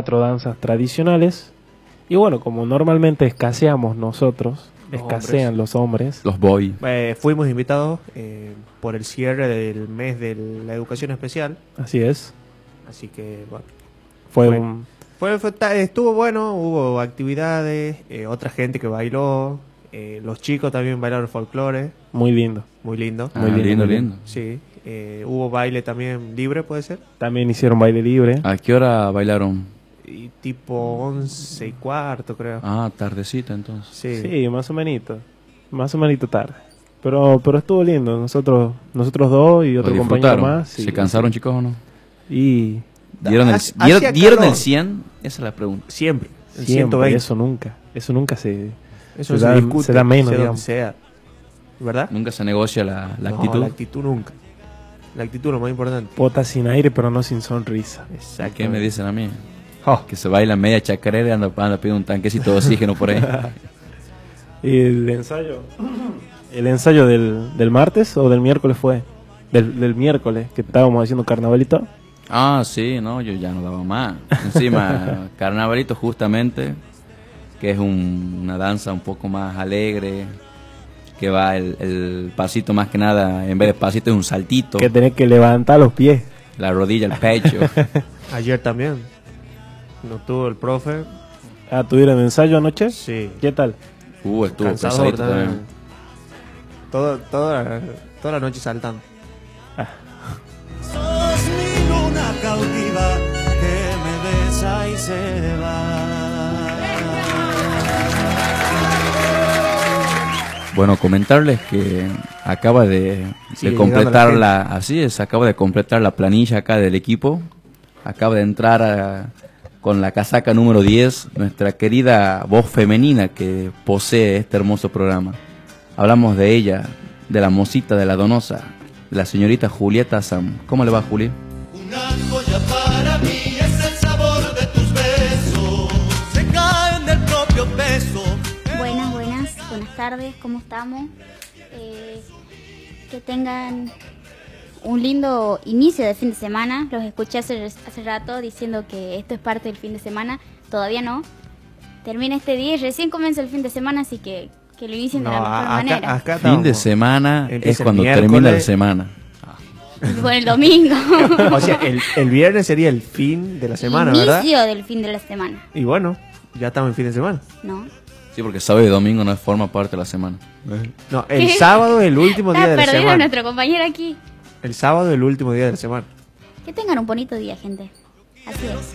4 danzas tradicionales. Y bueno, como normalmente escaseamos nosotros, escasean los hombres. Los boy. Fuimos invitados por el cierre del mes de la educación especial. Así es. Así que, bueno. Estuvo bueno, hubo actividades, otra gente que bailó, los chicos también bailaron folclore. Muy lindo. Muy lindo. Muy lindo. Sí, hubo baile también libre, ¿puede ser? También hicieron baile libre. ¿A qué hora bailaron? Y tipo 11:15, creo. Ah, tardecita entonces. Sí, más o menos tarde. Pero estuvo lindo, nosotros dos y otro compañero más. ¿Se cansaron, chicos, o no? Y ¿Dieron el 100? Esa es la pregunta. Siempre. El siempre, 120. eso nunca se discute, se da menos, sea digamos. sea, ¿verdad? Nunca se negocia la actitud. No, la actitud nunca. La actitud es lo más importante. Pota sin aire, pero no sin sonrisa. ¿A qué me dicen a mí? Oh. Que se baila media chacarera y anda pidiendo un tanquecito de oxígeno por ahí. ¿Y el ensayo del martes o del miércoles fue? Del miércoles, que estábamos haciendo carnavalito. Ah, sí, no, yo ya no daba más. Encima, carnavalito justamente, que es una danza un poco más alegre, que va el pasito más que nada, en vez de pasito es un saltito. Que tenés que levantar los pies. La rodilla, el pecho. Ayer también. No tuvo el profe. Ah, ¿tuvieron ensayo anoche? Sí. ¿Qué tal? Estuvo Cansador pesadito también. Toda la noche saltando. Sos mi luna cautiva que me besa y se va. Bueno, comentarles que acaba de completar acaba de completar la planilla acá del equipo. Acaba de entrar con la casaca número 10, nuestra querida voz femenina que posee este hermoso programa. Hablamos de ella, de la mocita, de la donosa, de la señorita Julieta Sam. ¿Cómo le va, Juli? Una joya para mí es el sabor de tus besos, se caen del propio peso. Buenas tardes, ¿cómo estamos? Que tengan un lindo inicio de fin de semana. Los escuché hace rato diciendo que esto es parte del fin de semana. Todavía no. Termina este día y recién comienza el fin de semana, así que lo inicien de la mejor manera. Fin de semana es cuando termina la semana. Bueno, el domingo. O sea, el viernes sería el fin de la semana, ¿verdad? Inicio del fin de la semana. Y bueno, ya estamos en fin de semana. No. Sí, porque sábado y domingo no forma parte de la semana. No, el sábado es el último día de la perdido semana. nuestro compañero aquí. El sábado es el último día de la semana. Que tengan un bonito día, gente. Así es.